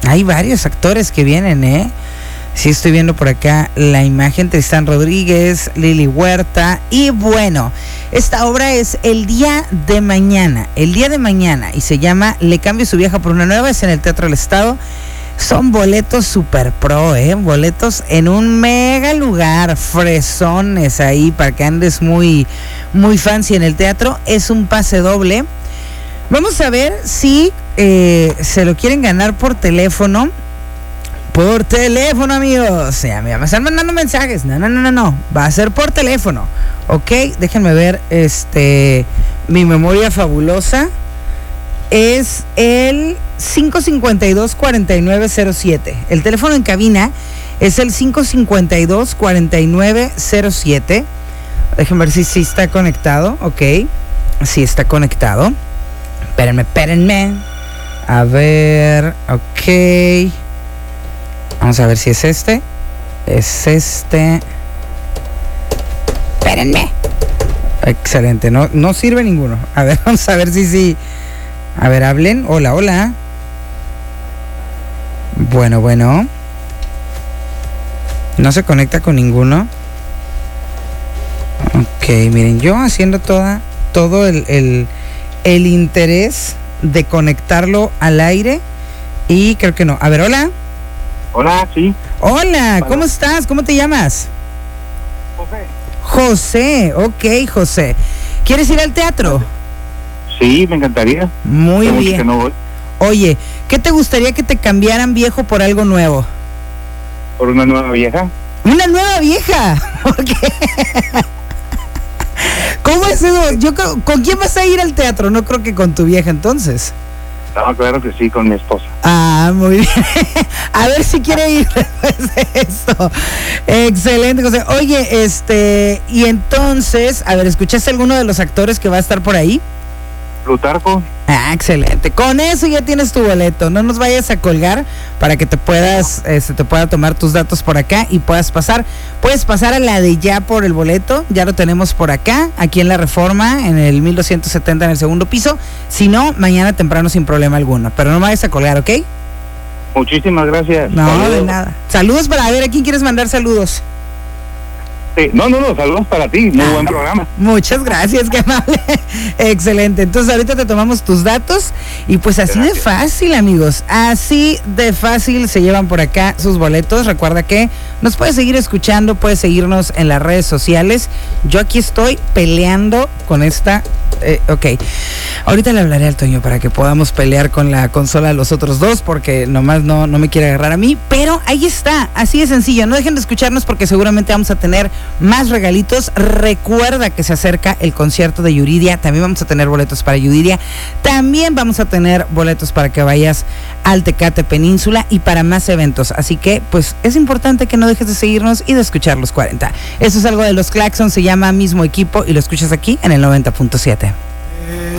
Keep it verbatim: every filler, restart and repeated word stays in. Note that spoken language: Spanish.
Hay varios actores que vienen, ¿eh? Sí, estoy viendo por acá la imagen. Tristán Rodríguez, Lili Huerta. Y bueno, esta obra es el día de mañana. El día de mañana. Y se llama Le cambio su vieja por una nueva. Es en el Teatro del Estado. Son boletos super pro, ¿eh? Boletos en un mega lugar. Fresones ahí para que andes muy, muy fancy en el teatro. Es un pase doble. Vamos a ver si eh, se lo quieren ganar por teléfono. Por teléfono, amigos. Ya, me están mandando mensajes. No, no, no, no, no. Va a ser por teléfono. Ok, déjenme ver este mi memoria fabulosa. Es el cinco cinco dos, cuatro nueve cero siete. El teléfono en cabina es el cinco cinco dos, cuatro nueve cero siete. Déjenme ver si sí está conectado. Ok, sí está conectado. Espérenme, espérenme. A ver, ok. Vamos a ver si es este. Es este. Espérenme. Excelente, no, no sirve ninguno. A ver, vamos a ver si sí. A ver, hablen. Hola, hola. Bueno, bueno. No se conecta con ninguno. Ok, miren, yo haciendo toda, todo el, el, el interés de conectarlo al aire. Y creo que no. A ver, hola. Hola, sí. Hola, ¿cómo estás? ¿Cómo te llamas? José. José, ok, José. ¿Quieres ir al teatro? Sí, me encantaría. Muy Tengo bien. que no voy. Oye, ¿qué te gustaría que te cambiaran viejo por algo nuevo? ¿Por una nueva vieja? ¿Una nueva vieja? ¿Por qué? ¿Cómo es eso? Yo creo, ¿con quién vas a ir al teatro? No creo que con tu vieja entonces. No, claro que sí, con mi esposa. Ah, muy bien. A ver si quiere ir después de esto. Excelente, José. Oye, este, y entonces, a ver, ¿escuchaste alguno de los actores que va a estar por ahí? Plutarco. Ah, excelente. Con eso ya tienes tu boleto. No nos vayas a colgar para que te puedas, eh, se te pueda tomar tus datos por acá y puedas pasar. Puedes pasar a la de ya por el boleto. Ya lo tenemos por acá, aquí en la Reforma, en el mil doscientos setenta en el segundo piso. Si no, mañana temprano sin problema alguno. Pero no me vayas a colgar, ¿ok? Muchísimas gracias. No, Saludos. de nada. Saludos para ver a quién quieres mandar saludos. Sí. No, no, no, saludos para ti. Muy Ah, buen programa. Muchas gracias, qué amable. Excelente. Entonces ahorita te tomamos tus datos y pues así Gracias. de fácil, amigos. Así de fácil se llevan por acá sus boletos. Recuerda que nos puedes seguir escuchando, puedes seguirnos en las redes sociales. Yo aquí estoy peleando con esta... Eh, ok, ahorita le hablaré al Toño para que podamos pelear con la consola de los otros dos, porque nomás no, no me quiere agarrar a mí, pero ahí está, así de sencillo. No dejen de escucharnos porque seguramente vamos a tener más regalitos. Recuerda que se acerca el concierto de Yuridia, también vamos a tener boletos para Yuridia, también vamos a tener boletos para que vayas al Tecate Península y para más eventos, así que pues es importante que no dejes de seguirnos y de escuchar los cuarenta. Eso es algo de los Claxons, se llama Mismo Equipo y lo escuchas aquí en el noventa punto siete.